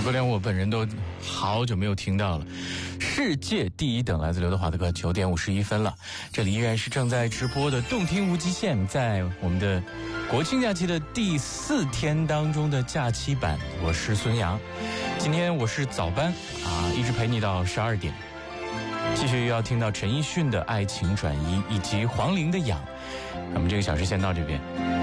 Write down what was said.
歌连我本人都好久没有听到了。世界第一等来自刘德华的歌，9点51分了。这里依然是正在直播的动听无极限，在我们的国庆假期的第4天当中的假期版，我是孙杨。今天我是早班一直陪你到12点。继续要听到陈奕迅的《爱情转移》以及黄龄的《痒》。那么这个小时先到这边。